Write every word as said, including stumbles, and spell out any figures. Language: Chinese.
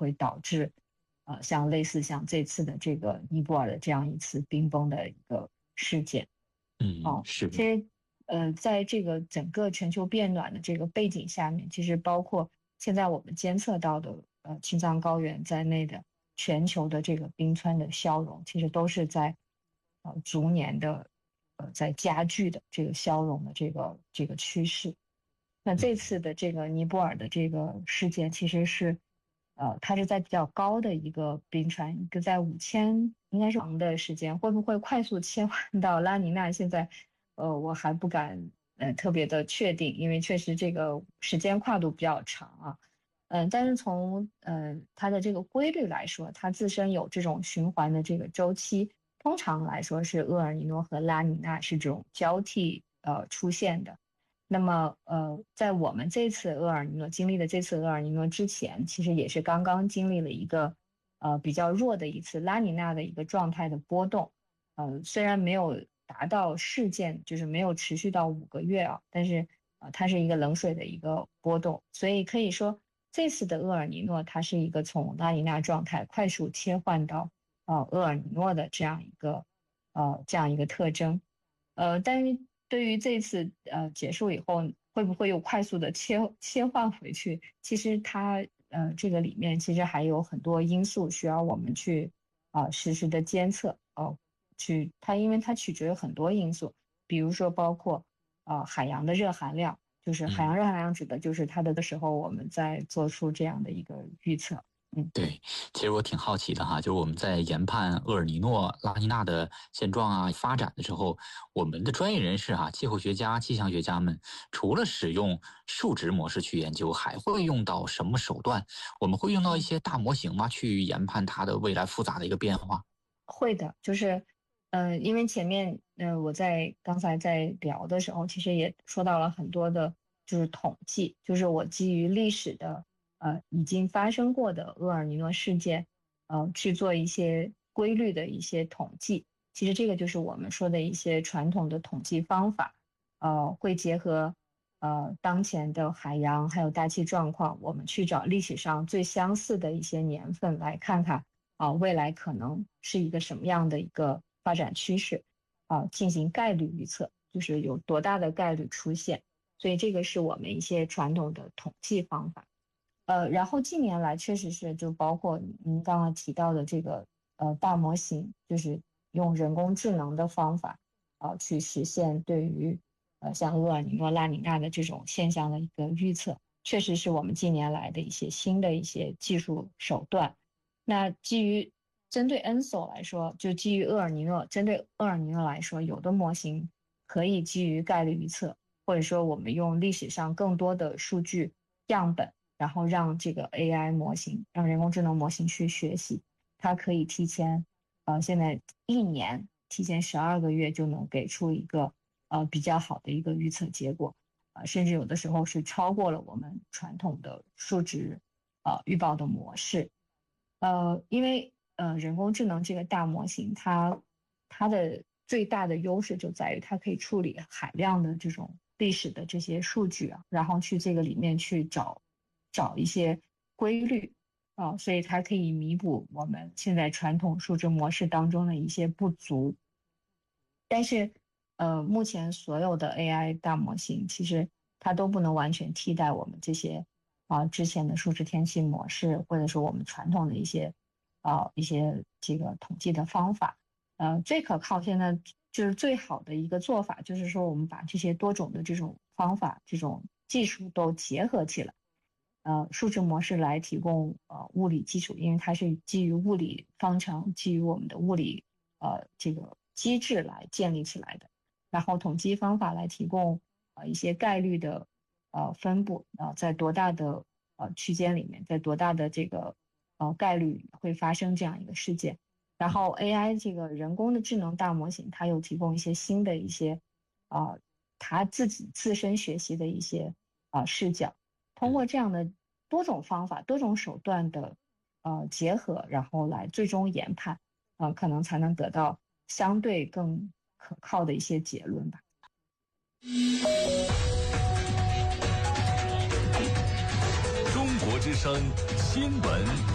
会导致呃像类似像这次的这个尼泊尔的这样一次冰崩的一个事件。 嗯， 哦， 是的。 其实呃在这个整个全球变暖的这个背景下面，其实包括现在我们监测到的呃青藏高原在内的全球的这个冰川的消融，其实都是在呃逐年的呃在加剧的这个消融的这个这个趋势。那这次的这个尼泊尔的这个事件，其实是，呃，它是在比较高的一个冰川，一个在五千应该是长的时间，会不会快速切换到拉尼娜？现在，呃，我还不敢呃特别的确定，因为确实这个时间跨度比较长啊。嗯、呃，但是从呃它的这个规律来说，它自身有这种循环的这个周期，通常来说是厄尔尼诺和拉尼娜是这种交替呃出现的。那么，呃，在我们这次厄尔尼诺经历的这次厄尔尼诺之前，其实也是刚刚经历了一个，呃，比较弱的一次拉尼娜的一个状态的波动，呃，虽然没有达到事件，就是没有持续到五个月啊，但是，呃，它是一个冷水的一个波动，所以可以说这次的厄尔尼诺它是一个从拉尼娜状态快速切换到，呃，厄尔尼诺的这样一个，呃，这样一个特征。呃，但是对于这次呃结束以后，会不会又快速的切切换回去？其实它呃这个里面其实还有很多因素需要我们去啊、呃实时的监测哦、呃去它因为它取决于很多因素，比如说包括啊、呃海洋的热含量，就是海洋嗯。 热含量指的就是它的的时候我们在做出这样的一个预测。嗯。 对，其实我挺好奇的哈，就是我们在研判厄尔尼诺、拉尼娜的现状啊、发展的时候，我们的专业人士哈、气候学家、气象学家们，除了使用数值模式去研究，还会用到什么手段？我们会用到一些大模型吗？去研判它的未来复杂的一个变化？ 会的，就是，呃，因为前面，呃，我在刚才在聊的时候，其实也说到了很多的，就是统计，就是我基于历史的，呃，已经发生过的厄尔尼诺事件，呃，去做一些规律的一些统计。其实这个就是我们说的一些传统的统计方法，呃，会结合，呃，当前的海洋还有大气状况，我们去找历史上最相似的一些年份来看看。啊，未来可能是一个什么样的一个发展趋势啊，进行概率预测，就是有多大的概率出现，所以这个是我们一些传统的统计方法。呃，然后近年来确实是就包括您刚刚提到的这个呃大模型，就是用人工智能的方法啊去实现对于呃像厄尔尼诺、拉尼娜的这种现象的一个预测，确实是我们近年来的一些新的一些技术手段。那基于针对 N S O 来说，就基于厄尔尼诺，针对厄尔尼诺来说，有的模型可以基于概率预测，或者说我们用历史上更多的数据样本，然后让这个 A I 模型，让人工智能模型去学习，它可以提前，呃，现在一年提前十二个月就能给出一个呃比较好的一个预测结果，呃，甚至有的时候是超过了我们传统的数值呃预报的模式。呃，因为呃，人工智能这个大模型，它它的最大的优势就在于它可以处理海量的这种历史的这些数据啊，然后去这个里面去找找一些规律啊，所以它可以弥补我们现在传统数值模式当中的一些不足。但是，呃，目前所有的 A I 大模型其实它都不能完全替代我们这些啊、之前的数值天气模式，或者说我们传统的一些啊、一些这个统计的方法。呃，最可靠现在就是最好的一个做法，就是说我们把这些多种的这种方法、这种技术都结合起来。呃，数值模式来提供呃物理基础，因为它是基于物理方程，基于我们的物理呃这个机制来建立起来的。然后统计方法来提供呃一些概率的呃分布啊、呃，在多大的呃区间里面，在多大的这个呃概率会发生这样一个事件。然后 A I 这个人工的智能大模型，它又提供一些新的一些啊、呃，它自己自身学习的一些啊、呃视角。通过这样的多种方法、多种手段的呃结合，然后来最终研判，呃，可能才能得到相对更可靠的一些结论吧。 中国之声新闻